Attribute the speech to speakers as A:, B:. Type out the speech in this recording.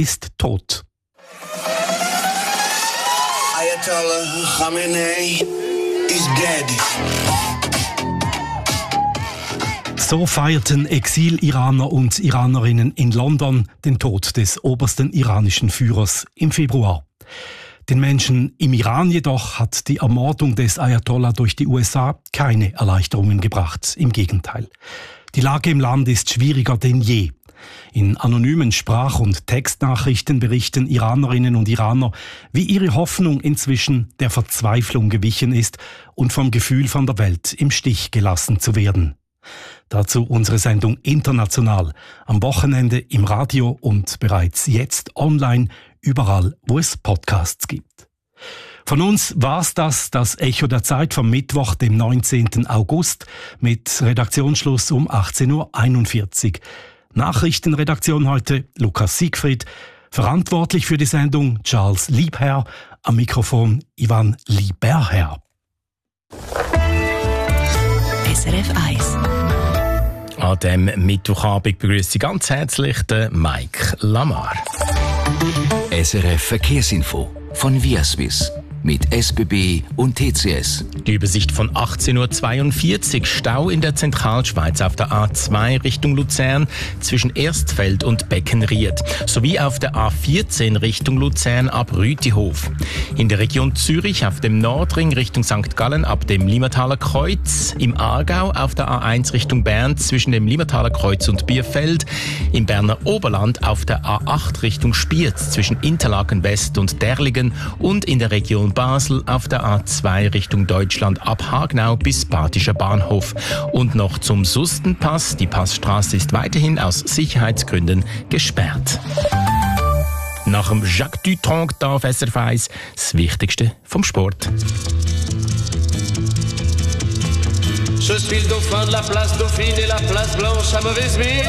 A: ist tot.
B: Ayatollah Khamenei is dead.
A: So feierten Exil-Iraner und Iranerinnen in London den Tod des obersten iranischen Führers im Februar. Den Menschen im Iran jedoch hat die Ermordung des Ayatollah durch die USA keine Erleichterungen gebracht. Im Gegenteil. Die Lage im Land ist schwieriger denn je. In anonymen Sprach- und Textnachrichten berichten Iranerinnen und Iraner, wie ihre Hoffnung inzwischen der Verzweiflung gewichen ist und vom Gefühl, von der Welt im Stich gelassen zu werden. Dazu unsere Sendung International, am Wochenende im Radio und bereits jetzt online, überall, wo es Podcasts gibt. Von uns war's das Echo der Zeit vom Mittwoch, dem 19. August, mit Redaktionsschluss um 18.41 Uhr. Nachrichtenredaktion heute Lukas Siegfried, verantwortlich für die Sendung Charles Liebherr, am Mikrofon Ivan Lieberherr.
C: SRF 1.
D: An diesem Mittwochabend begrüße ich ganz herzlich den Mike Lamar.
E: SRF Verkehrsinfo von Viaswiss mit SBB und TCS.
D: Die Übersicht von 18.42 Uhr. Stau in der Zentralschweiz auf der A2 Richtung Luzern zwischen Erstfeld und Beckenried. Sowie auf der A14 Richtung Luzern ab Rütihof. In der Region Zürich auf dem Nordring Richtung St. Gallen ab dem Limmertaler Kreuz. Im Aargau auf der A1 Richtung Bern zwischen dem Limmertaler Kreuz und Bierfeld. Im Berner Oberland auf der A8 Richtung Spiez zwischen Interlaken West und Derligen. Und in der Region Basel auf der A2 Richtung Deutschland ab Hagnau bis Badischer Bahnhof. Und noch zum Sustenpass. Die Passstraße ist weiterhin aus Sicherheitsgründen gesperrt. Nach dem Jacques Dutronc da auf SRF 1 das Wichtigste vom Sport.
F: Je suis le dauphin de la place Dauphine et la place Blanche à mauvaise mine.